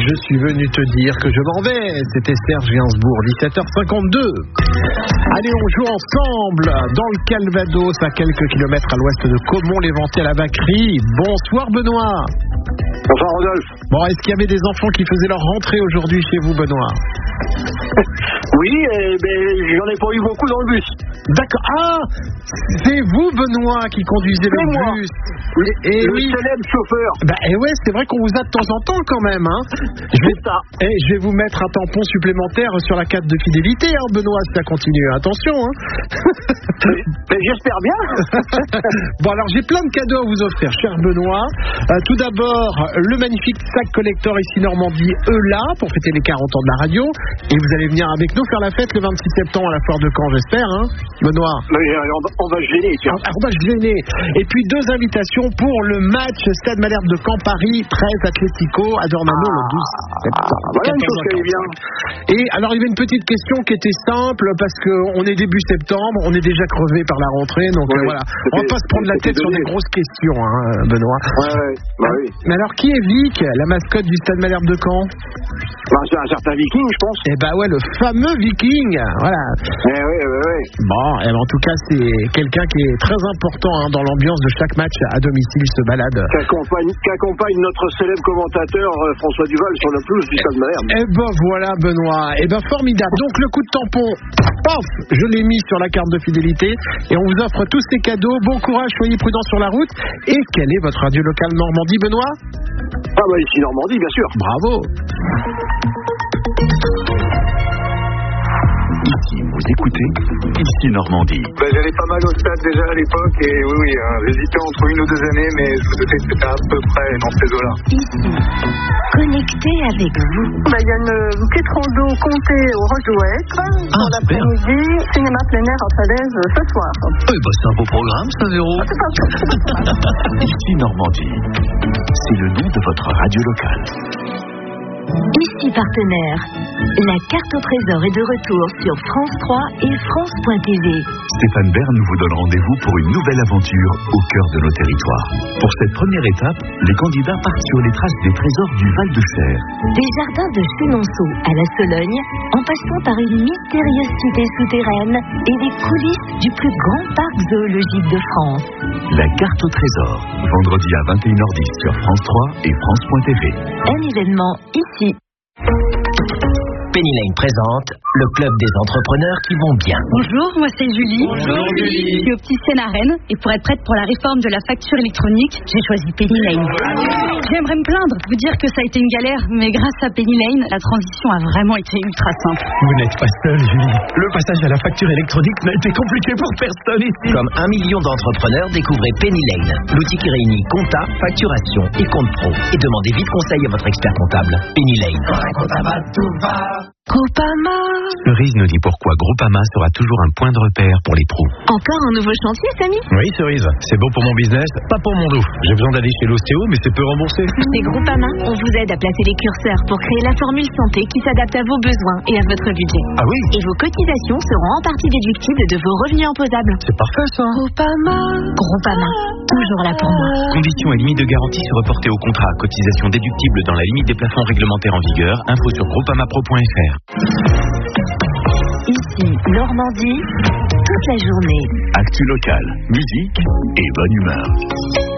je suis venu te dire que je m'en vais. C'était Serge Gainsbourg, 17h52. Allez, on joue ensemble dans le Calvados, à quelques kilomètres à l'ouest de Caumont-l'Éventé à la Vacquerie. Bonsoir Benoît. Bonsoir Rodolphe. Bon, est-ce qu'il y avait des enfants qui faisaient leur rentrée aujourd'hui chez vous, Benoît? Oui, mais j'en ai pas eu beaucoup dans le bus. D'accord. Ah, c'est vous, Benoît, qui conduisez le bus. Et le oui. célèbre chauffeur. Et ouais, c'est vrai qu'on vous a de temps en temps quand même. Hein. Je vais vous mettre un tampon supplémentaire sur la carte de fidélité, hein, Benoît, si ça continue. Attention. Hein. Mais j'espère bien. Bon, alors j'ai plein de cadeaux à vous offrir, cher Benoît. Tout d'abord, le magnifique sac collector ici Normandie ELA pour fêter les 40 ans de la radio. Et vous allez venir avec nous faire la fête le 26 septembre à la foire de Caen, j'espère, hein, Benoît. On va se gêner, tiens. On va se gêner. Et puis 2 invitations pour le match Stade Malherbe de Caen Paris 13 Atlético à Dornano le 12 septembre. Voilà une chose qui est bien. Et alors il y avait une petite question qui était simple parce qu'on est début septembre, on est déjà crevé par la rentrée, donc voilà. On va pas se prendre la tête sur des grosses questions, hein, Benoît. Ouais. Bah oui. Mais alors qui est Vic, la mascotte du Stade Malherbe de Caen? C'est un certain Viking, je pense. Eh ben ouais, le fameux Viking, voilà. Oui. Bon, en tout cas, c'est quelqu'un qui est très important, hein, dans l'ambiance de chaque match à domicile, il se balade. Qui accompagne notre célèbre commentateur François Duval sur le pelouse du Stade Malherbe. Eh ben voilà, Benoît. Eh ben formidable. Donc le coup de tampon, paf, je l'ai mis sur la carte de fidélité et on vous offre tous ces cadeaux. Bon courage, soyez prudents sur la route. Et quelle est votre radio locale Normandie, Benoît? Ah bah ici Normandie, bien sûr. Bravo. Ici, vous écoutez Ici Normandie. J'allais pas mal au stade déjà à l'époque et oui, j'hésitais entre 1 ou 2 années, mais je me doutais que c'était à peu près dans ces eaux-là. Ici, connecté avec vous. Il y a une petite rando comptée au Roche-Ouest pour l'après-midi, cinéma plein air à Falaise ce soir. C'est un beau programme, ça, Véro. Ici Normandie, c'est le nom de votre radio locale. Ici partenaire, la carte au trésor est de retour sur France 3 et France.tv. Stéphane Bern vous donne rendez-vous pour une nouvelle aventure au cœur de nos territoires. Pour cette première étape, les candidats partent sur les traces des trésors du Val-de-Cher. Des jardins de Chenonceau à la Sologne, en passant par une mystérieuse cité souterraine et les coulisses du plus grand parc zoologique de France. La carte au trésor, vendredi à 21h10 sur France 3 et France.tv. Un événement ici. Penny Lane présente le club des entrepreneurs qui vont bien. Bonjour, moi c'est Julie. Bonjour Julie. Je suis opticienne à Rennes et pour être prête pour la réforme de la facture électronique, j'ai choisi Penny Lane. J'aimerais me plaindre, vous dire que ça a été une galère, mais grâce à Penny Lane, la transition a vraiment été ultra simple. Vous n'êtes pas seule, Julie. Le passage à la facture électronique n'a été compliqué pour personne ici. Comme 1 million d'entrepreneurs, découvrez Penny Lane, l'outil qui réunit compta, facturation et compte pro. Et demandez vite conseil à votre expert comptable. Penny Lane. Groupama. Cerise nous dit pourquoi Groupama sera toujours un point de repère pour les pros. Encore un nouveau chantier, Samy? Oui, Cerise, c'est bon pour mon business, pas pour mon dos. J'ai besoin d'aller chez l'ostéo, mais c'est peu remboursé. Chez Groupama, on vous aide à placer les curseurs pour créer la formule santé qui s'adapte à vos besoins et à votre budget. Ah oui? Et vos cotisations seront en partie déductibles de vos revenus imposables. C'est parfait ça. Groupama, toujours là pour moi. Conditions et limites de garantie se reporter au contrat. Cotisation déductible dans la limite des plafonds réglementaires en vigueur. Info sur groupamapro.fr. Ici, Normandie, toute la journée. Actu locale, musique et bonne humeur.